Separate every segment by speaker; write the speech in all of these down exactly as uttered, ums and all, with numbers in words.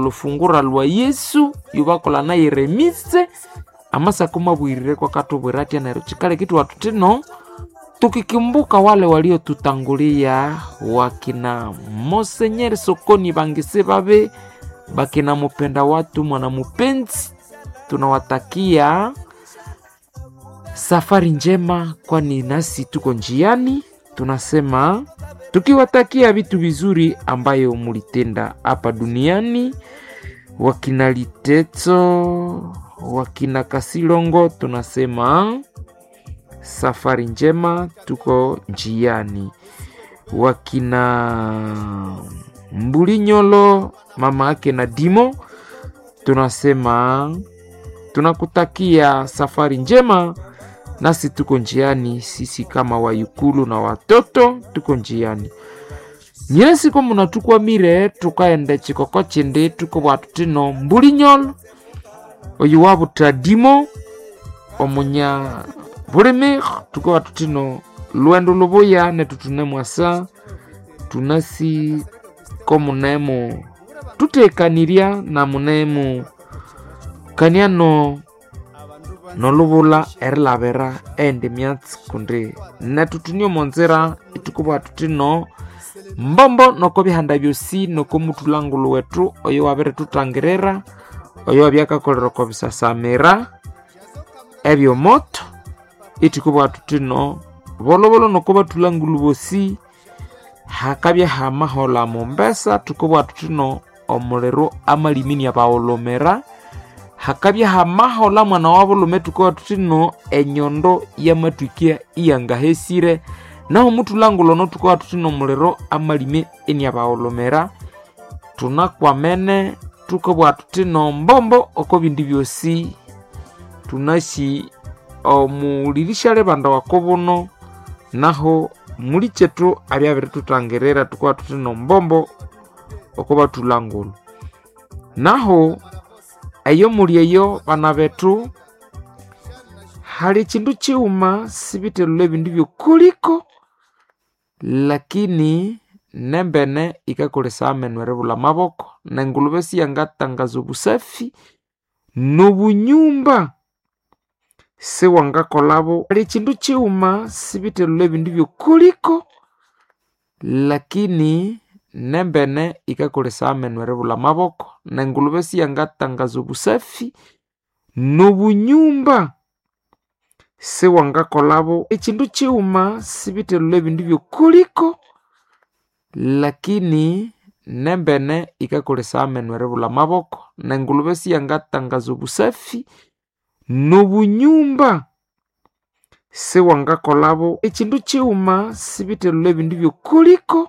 Speaker 1: olufungura lwa Yesu yubakola naye remise amasa kuma bwirire kwa katubwiratia na chikale kitu watutino tukikumbuka wale waliotutangulia wakina Monsenyer Sokoni Bangise babe bakina Mupenda Watu mwana mupenzi. Tunawatakia safari njema, kwani nasi tuko njiani. Tunasema tukiwatakia vitu vizuri ambayo mulitenda hapa duniani. Wakina Liteto, wakina Kasilongo, tunasema safari njema, tuko njiani. Wakina Mbulinyolo, mama yake na Dimo, tunasema tunakutakia safari njema, nasi tuko njiani. Sisi kama wayukulu na watoto tuko njiani. Nyesi ko munatukwa mire tukaende chikoko chende tuko watutino Mbulinyolo oyu wabuta Dimo omunya Buremir tuko watutino Luendo Luboya ne tutune mwasa tunasi ko munemo tutekaniria na munemo kaniano no lubula erlavera ende miats kunde na tutunyo monzera ituko watutino mbombo noko bihanda byosi noko mutulangulu wetu oyo wabere tutangerera oyo wabyaka kolero ko bisasamera ebyo moto itikuba watutino bolobolo noko batulangulu bosi hakabya hamahola Mombasa tukuba watutino omulero amalimini abaolomera hakabya hamahola mwana wabulume tukuba watutino enyondo yamatwikia iyangahesire naho mutulangulu no tukuba watutino omulero amalime eni abaolomera tunakwamene tukuba watutino mbombo oko bindi byosi tunashi omulirishale banda wakobono naho muri chetu abyabere tutangerera tukuba tutino mbombo okoba tulangulu naho ayo muri eyo bana betu hali chindu chiuma sibitelule bindu byo kuliko lakini nembene ikakolesa amenwere bula maboko na ngulube si yangatangaza busafi n'ubunyumba se wanga kolabo hali chindu chiuma sibitelule bindu byo kuliko lakini nembene ikakolesa amenwere bula maboko na ngulube si yangatangaza busafi n'ubunyumba se wanga kolabo echindu chiuma sibitelule bindu byo kuliko lakini nembene ikakolesa amenwere bula maboko na ngulube si yangatangaza busafi n'ubunyumba se wanga kolabo echindu chiuma sibitelule bindu byo kuliko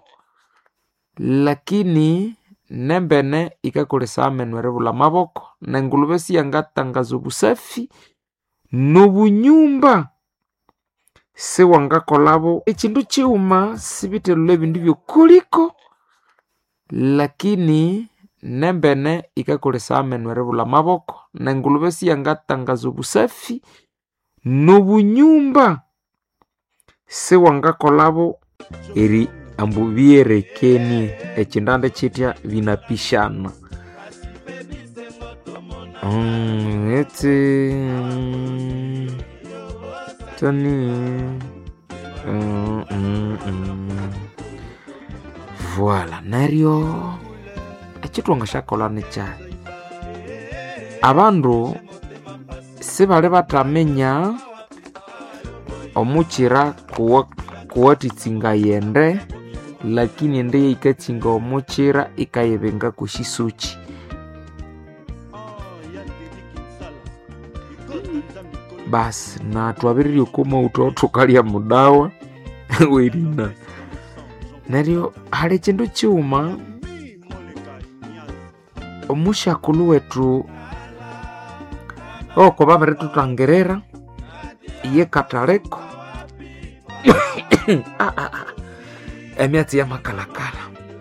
Speaker 1: lakini nembene ikakolesa amenwere bula maboko na ngulube si yangatangaza busafi n'ubunyumba se wanga kolabo echindu chiuma sibitelule bindu byo kuliko lakini nembene ikakolesa amenwere bula maboko na ngulube si yangatangaza busafi n'ubunyumba se wanga kolabo eri ambubiere keni echindande chitya vinapishana. Mm, eti mm, tani mm, mm, mm. Voilà nario echitu ngashakola necha abandu sibale batamenya omuchira kuwa kuwatitsinga yende lakini ndeye ikatsinga omuchira ikayebenga kushisuchi bas na twabiri kuma utoto kalia mudawa werina nario hali chindu chiuma omushakulu wetu oko babere tutangerera iye kataleko ah ah ah emiati ya makalakala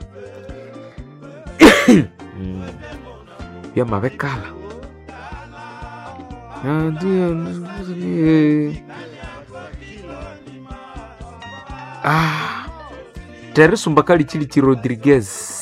Speaker 1: ya mabekala ah Teresu Mbakali Chilichi Rodriguez